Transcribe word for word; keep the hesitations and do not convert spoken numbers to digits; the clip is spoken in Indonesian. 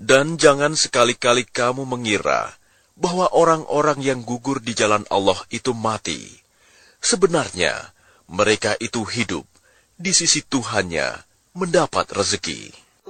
Dan jangan sekali-kali kamu mengira bahwa orang-orang yang gugur di jalan Allah itu mati. Sebenarnya, mereka itu hidup di sisi Tuhannya mendapat rezeki.